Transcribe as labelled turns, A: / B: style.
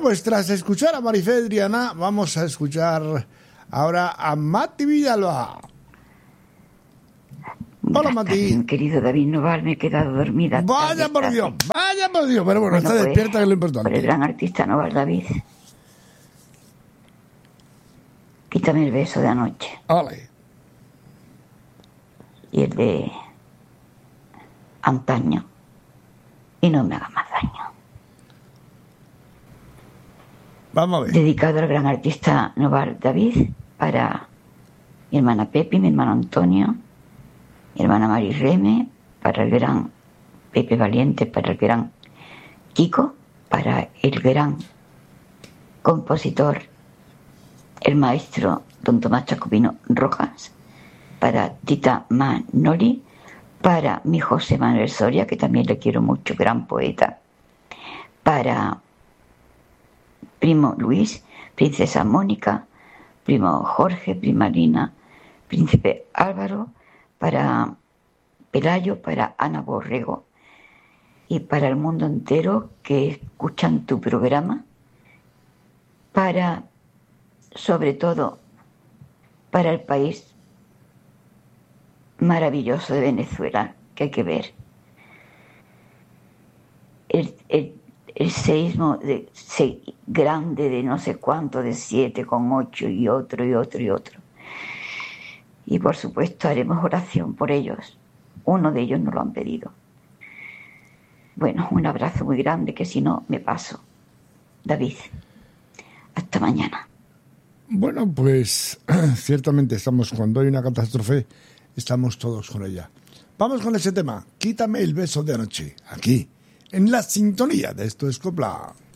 A: pues tras escuchar a Marifé Adriana, vamos a escuchar ahora a Mati Villalba. Hola, Mati.
B: Querido David Noval, me he quedado dormida.
A: Vaya por Dios, pero bueno, está
B: pues,
A: despierta, que es lo importante.
B: Por el gran artista Noval, David. Quítame el beso de anoche.
A: Ole.
B: Y el de antaño. Y no me haga más daño.
A: Vamos a ver.
B: Dedicado al gran artista Noval David, para mi hermana Pepi, mi hermano Antonio, mi hermana Mari Reme, para el gran Pepe Valiente, para el gran Kiko, para el gran compositor, el maestro don Tomás Chacopino Rojas, para Tita Manoli, para mi José Manuel Soria, que también le quiero mucho, gran poeta, para primo Luis, princesa Mónica, primo Jorge, prima Lina, príncipe Álvaro, para Pelayo, para Ana Borrego y para el mundo entero que escuchan tu programa, para, sobre todo, para el país maravilloso de Venezuela, que hay que ver. El seísmo grande de no sé cuánto, de 7,8 y otro. Y por supuesto haremos oración por ellos. Uno de ellos nos lo han pedido. Bueno, un abrazo muy grande, que si no me paso. David, hasta mañana.
A: Bueno, pues ciertamente cuando hay una catástrofe, estamos todos con ella. Vamos con ese tema. Quítame el beso de anoche. Aquí, en la sintonía de Esto es Copla.